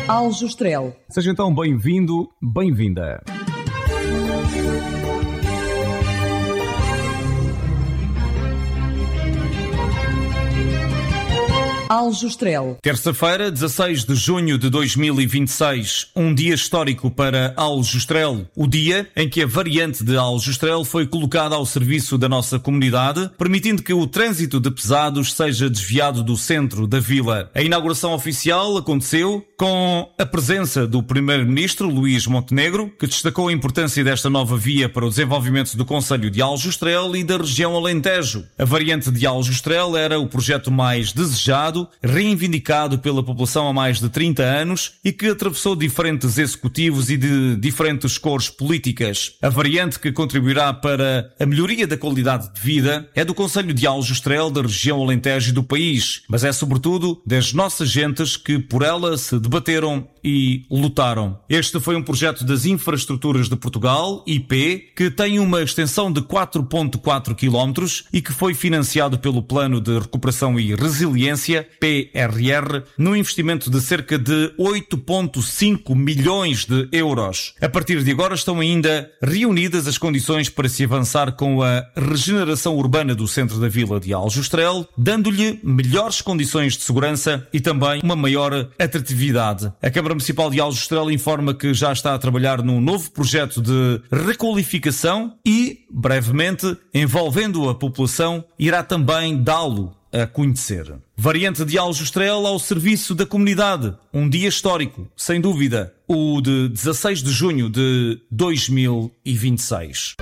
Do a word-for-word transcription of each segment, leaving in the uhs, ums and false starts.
Aljustrel. Seja então bem-vindo, bem-vinda. Aljustrel. Terça-feira, dezasseis de junho de dois mil e vinte e seis, um dia histórico para Aljustrel, o dia em que a variante de Aljustrel foi colocada ao serviço da nossa comunidade, permitindo que o trânsito de pesados seja desviado do centro da vila. A inauguração oficial aconteceu com a presença do primeiro-ministro Luís Montenegro, que destacou a importância desta nova via para o desenvolvimento do concelho de Aljustrel e da região Alentejo. A variante de Aljustrel era o projeto mais desejado, reivindicado pela população há mais de trinta anos e que atravessou diferentes executivos e de diferentes cores políticas. A variante que contribuirá para a melhoria da qualidade de vida é do concelho de Aljustrel, da região Alentejo e do país, mas é sobretudo das nossas gentes que por ela se debateram e lutaram. Este foi um projeto das Infraestruturas de Portugal, I P, que tem uma extensão de quatro vírgula quatro quilómetros e que foi financiado pelo Plano de Recuperação e Resiliência, P R R, num investimento de cerca de oito vírgula cinco milhões de euros. A partir de agora estão ainda reunidas as condições para se avançar com a regeneração urbana do centro da vila de Aljustrel, dando-lhe melhores condições de segurança e também uma maior atratividade. A Câmara Municipal de Aljustrel informa que já está a trabalhar num novo projeto de requalificação e, brevemente, envolvendo a população, irá também dá-lo a conhecer. Variante de Aljustrel ao serviço da comunidade. Um dia histórico, sem dúvida. O de dezasseis de junho de dois mil e vinte e seis.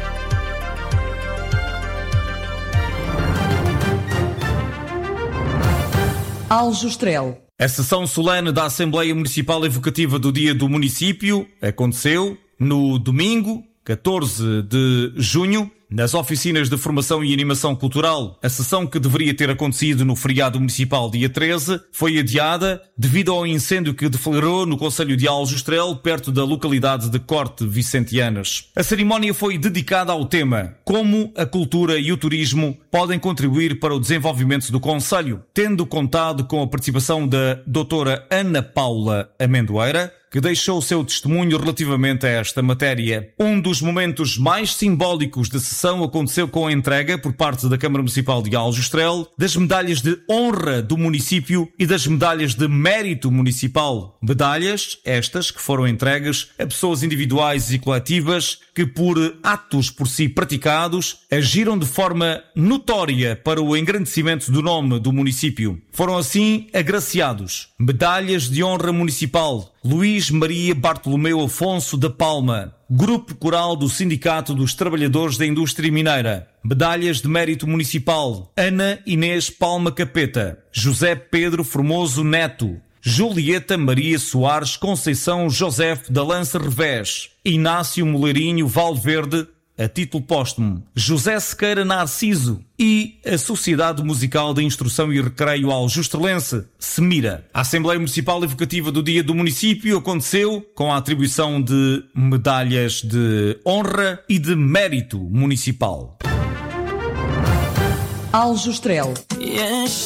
Aljustrel. A sessão solene da Assembleia Municipal Evocativa do Dia do Município aconteceu no domingo, catorze de junho, nas oficinas de formação e animação cultural. A sessão, que deveria ter acontecido no feriado municipal dia treze, foi adiada devido ao incêndio que deflagrou no concelho de Aljustrel, perto da localidade de Corte Vicentianas. A cerimónia foi dedicada ao tema Como a cultura e o turismo podem contribuir para o desenvolvimento do concelho, tendo contado com a participação da doutora Ana Paula Amendoeira, que deixou o seu testemunho relativamente a esta matéria. Um dos momentos mais simbólicos da sessão aconteceu com a entrega, por parte da Câmara Municipal de Aljustrel, das medalhas de honra do município e das medalhas de mérito municipal. Medalhas estas que foram entregues a pessoas individuais e coletivas que, por atos por si praticados, agiram de forma notória para o engrandecimento do nome do município. Foram assim agraciados. Medalhas de honra municipal: Luís Maria Bartolomeu Afonso da Palma, Grupo Coral do Sindicato dos Trabalhadores da Indústria Mineira. Medalhas de mérito municipal: Ana Inês Palma Capeta, José Pedro Formoso Neto, Julieta Maria Soares Conceição José da Lança Revés, Inácio Moleirinho Valverde, a título póstumo, José Sequeira Narciso, e a Sociedade Musical de Instrução e Recreio Aljustrelense, Semira. A Assembleia Municipal Evocativa do Dia do Município aconteceu com a atribuição de medalhas de honra e de mérito municipal. Aljustrel. Yes.